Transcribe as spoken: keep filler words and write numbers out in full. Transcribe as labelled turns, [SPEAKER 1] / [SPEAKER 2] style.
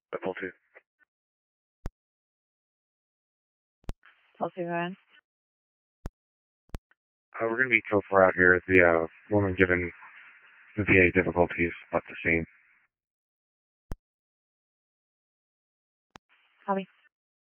[SPEAKER 1] Level two.
[SPEAKER 2] I'll see that.
[SPEAKER 1] Uh, we're going to be code four out here. The uh, woman given the V A difficulties at the scene.
[SPEAKER 2] Copy.